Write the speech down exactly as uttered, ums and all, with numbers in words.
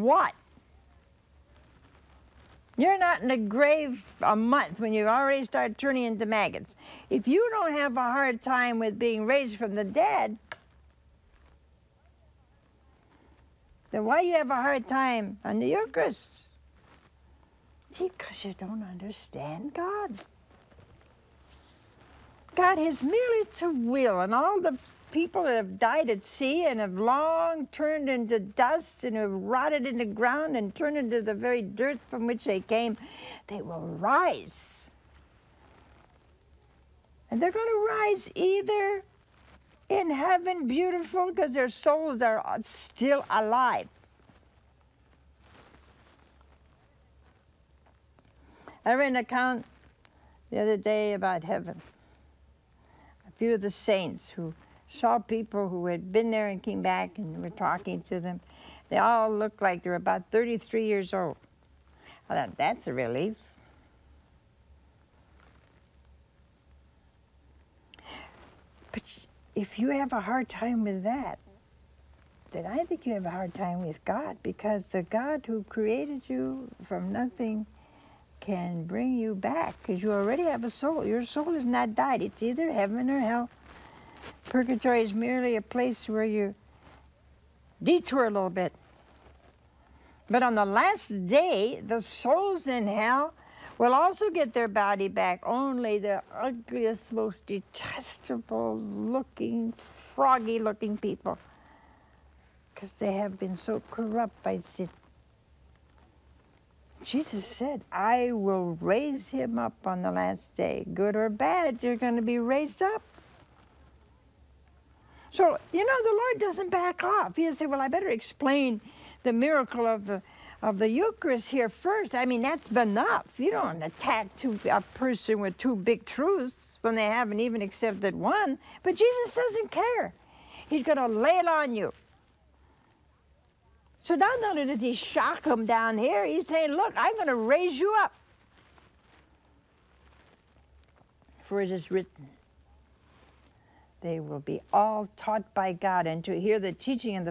what? You're not in the grave a month when you already start turning into maggots. If you don't have a hard time with being raised from the dead, then why do you have a hard time on the Eucharist? See, because you don't understand God. God has merely to will, and all the people that have died at sea and have long turned into dust and have rotted in the ground and turned into the very dirt from which they came, they will rise. And they're going to rise either in heaven, beautiful, because their souls are still alive. I read an account the other day about heaven. A few of the saints who saw people who had been there and came back and were talking to them. They all looked like they were about thirty-three years old. I thought, that's a relief. But if you have a hard time with that, then I think you have a hard time with God, because the God who created you from nothing can bring you back, because you already have a soul. Your soul has not died. It's either heaven or hell. Purgatory is merely a place where you detour a little bit. But on the last day, the souls in hell will also get their body back. Only the ugliest, most detestable looking, froggy looking people, because they have been so corrupt by sin. Jesus said, I will raise him up on the last day. Good or bad, you're going to be raised up. So, you know, the Lord doesn't back off. He doesn't say, well, I better explain the miracle of the of the Eucharist here first. I mean, that's enough. You don't attack two, a person with two big truths when they haven't even accepted one. But Jesus doesn't care. He's going to lay it on you. So not only does he shock them down here, he's saying, look, I'm going to raise you up. For it is written, they will be all taught by God, and to hear the teaching of the